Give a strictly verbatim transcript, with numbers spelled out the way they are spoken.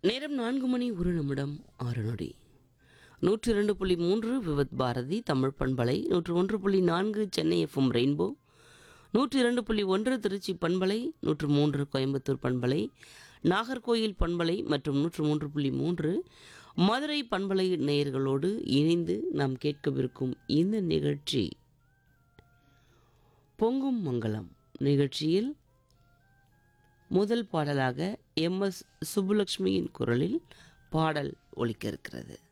நேரம் நான்கு மணி ஒரு நிமிடம் ஆறு நொடி. நூற்றி இரண்டு புள்ளி மூன்று விவத் பாரதி தமிழ் பண்பலை, நூற்று ஒன்று புள்ளி நான்கு சென்னை எஃப்எம் ரெயின்போ, நூற்றி இரண்டு புள்ளி ஒன்று திருச்சி பண்பலை, நூற்று மூன்று கோயம்புத்தூர் பண்பலை, நாகர்கோயில் பண்பலை மற்றும் நூற்று மூன்று புள்ளி மூன்று மதுரை பண்பலை நேயர்களோடு இணைந்து நாம் கேட்கவிருக்கும் இந்த நிகழ்ச்சி பொங்கும் மங்களம். நிகழ்ச்சியில் முதல் பாடலாக எம் எஸ் சுப்புலட்சுமியின் குரலில் பாடல் ஒலிக்க இருக்கிறது.